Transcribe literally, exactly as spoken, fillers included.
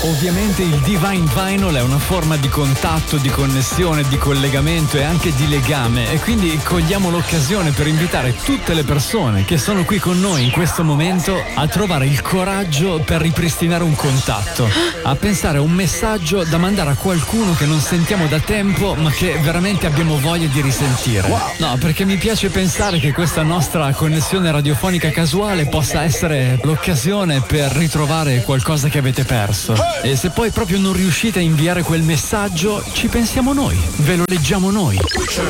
Ovviamente il Divine Vinyl è una forma di contatto, di connessione, di collegamento e anche di legame, e quindi cogliamo l'occasione per invitare tutte le persone che sono qui con noi in questo momento a trovare il coraggio per ripristinare un contatto, a pensare a un messaggio da mandare a qualcuno che non sentiamo da tempo ma che veramente abbiamo voglia di risentire. No, perché mi piace pensare che questa nostra connessione radiofonica casuale possa essere l'occasione per ritrovare qualcosa che avete perso. E se poi proprio non riuscite a inviare quel messaggio, ci pensiamo noi, ve lo leggiamo noi.